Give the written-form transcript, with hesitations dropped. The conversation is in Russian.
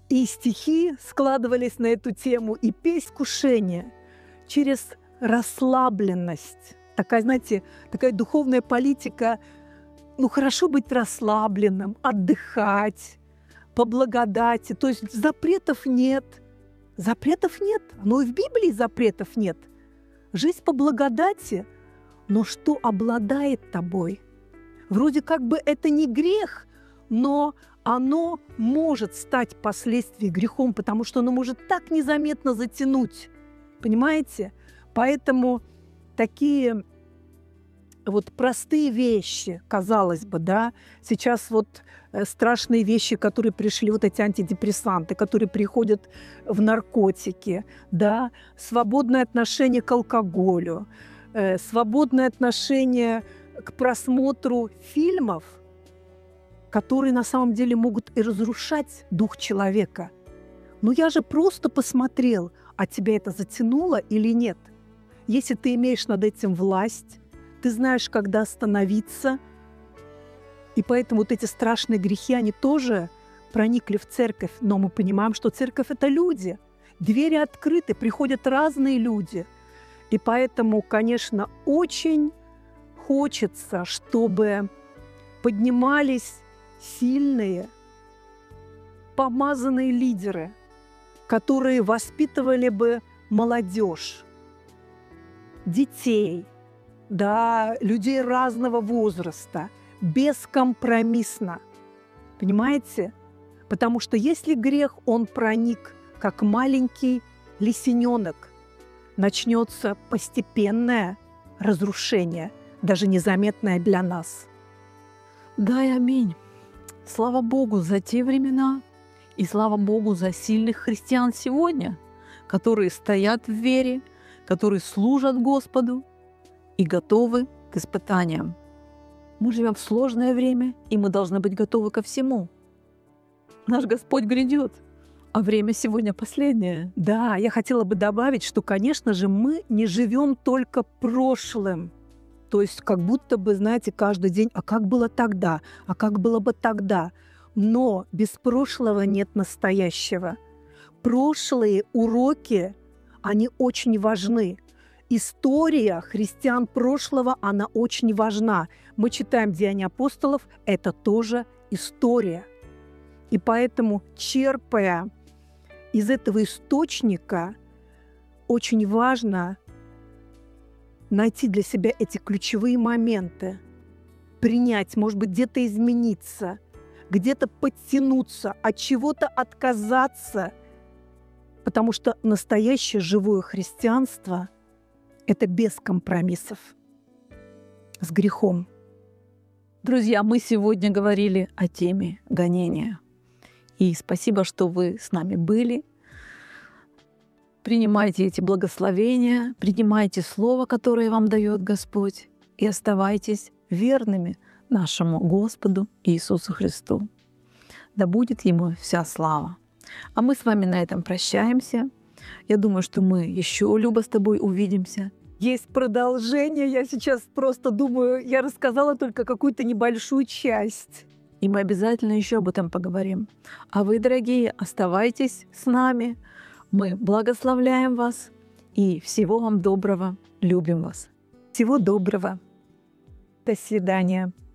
И стихи складывались на эту тему, и песнь «Искушение» через расслабленность. Такая, знаете, такая духовная политика. Хорошо быть расслабленным, отдыхать, по благодати. То есть запретов нет. Запретов нет. Но и в Библии запретов нет. Жизнь по благодати. Но что обладает тобой? Вроде как бы это не грех, но оно может стать впоследствии грехом, потому что оно может так незаметно затянуть. Понимаете? Поэтому такие вот простые вещи, казалось бы, да, сейчас вот страшные вещи, которые пришли, вот эти антидепрессанты, которые приходят в наркотики, да, свободное отношение к алкоголю, свободное отношение к просмотру фильмов, которые на самом деле могут и разрушать дух человека. Но я же просто посмотрел, а тебя это затянуло или нет? Если ты имеешь над этим власть, ты знаешь, когда остановиться. И поэтому вот эти страшные грехи, они тоже проникли в церковь. Но мы понимаем, что церковь – это люди. Двери открыты, приходят разные люди. И поэтому, конечно, очень хочется, чтобы поднимались сильные, помазанные лидеры, которые воспитывали бы молодежь, детей, да, людей разного возраста, бескомпромиссно. Понимаете? Потому что если грех, он проник, как маленький лисененок, начнется постепенное разрушение, даже незаметное для нас. Да и аминь. Слава Богу за те времена и слава Богу за сильных христиан сегодня, которые стоят в вере, которые служат Господу и готовы к испытаниям. Мы живем в сложное время, и мы должны быть готовы ко всему. Наш Господь грядет, а время сегодня последнее. Да, я хотела бы добавить, что, конечно же, мы не живем только прошлым. То есть как будто бы, знаете, каждый день, а как было тогда, а как было бы тогда. Но без прошлого нет настоящего. Прошлые уроки, они очень важны. История христиан прошлого, она очень важна. Мы читаем «Деяния апостолов», это тоже история. И поэтому, черпая из этого источника, очень важно найти для себя эти ключевые моменты, принять, может быть, где-то измениться, где-то подтянуться, от чего-то отказаться, потому что настоящее живое христианство – это без компромиссов с грехом. Друзья, мы сегодня говорили о теме гонения. И спасибо, что вы с нами были. Принимайте эти благословения, принимайте Слово, которое вам дает Господь, и оставайтесь верными нашему Господу Иисусу Христу. Да будет Ему вся слава. А мы с вами на этом прощаемся. Я думаю, что мы еще, Люба, с тобой увидимся. Есть продолжение. Я сейчас просто думаю, я рассказала только какую-то небольшую часть. И мы обязательно еще об этом поговорим. А вы, дорогие, оставайтесь с нами. Мы благословляем вас и всего вам доброго. Любим вас. Всего доброго. До свидания.